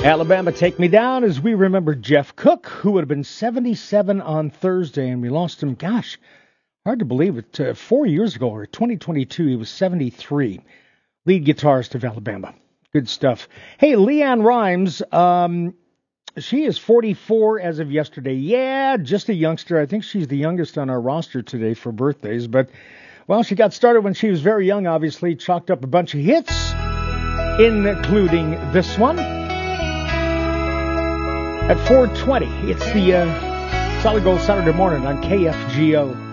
Alabama, Take Me Down, as we remember Jeff Cook, who would have been 77 on Thursday, and we lost him, gosh, hard to believe it, 4 years ago, or 2022, he was 73. Lead guitarist of Alabama. Good stuff. Hey, Leanne Rimes, she is 44 as of yesterday. Yeah, just a youngster. I think she's the youngest on our roster today for birthdays, but, well, she got started when she was very young, obviously, chalked up a bunch of hits, including this one. At 4:20, it's the Solid Gold Saturday Morning on KFGO.